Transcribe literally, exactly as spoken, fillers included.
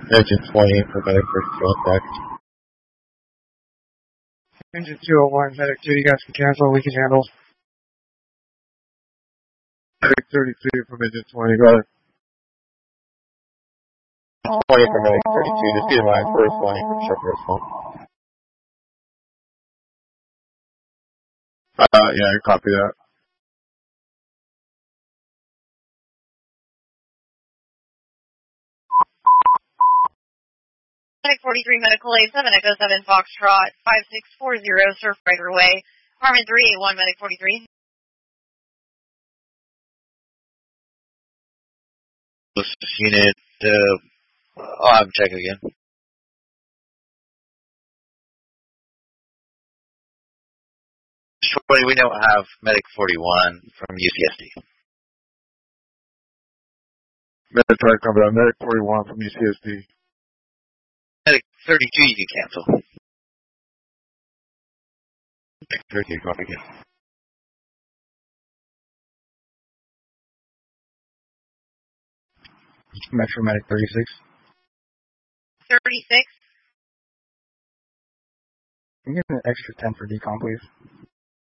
Engine twenty for medic thirty-two on deck. Engine two oh one, medic two, you guys can cancel, we can handle. Medic thirty-two from engine twenty, go ahead. twenty for medic thirty-two, just be in line first line for sharp response. Uh, yeah, I copy that. Medic forty-three, medical A seven, Echo seven, Foxtrot, five six four zero, Surfrider Way, Harmon three eight one, medic forty-three. This unit, uh, I'll have him check again. Shorty, we don't have medic forty-one from U C S D. Medic try to cover that. Medic forty-one from U C S D. Medic thirty-two, you can cancel. Medic thirty-two, copy again. Metro medic thirty-six. thirty-six. Can you get an extra ten for decom, please?